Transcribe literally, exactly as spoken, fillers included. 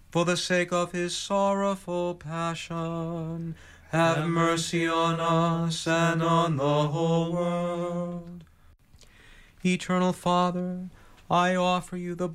for the sake of his sorrowful passion, have mercy on us and on the whole world. Eternal Father, I offer you the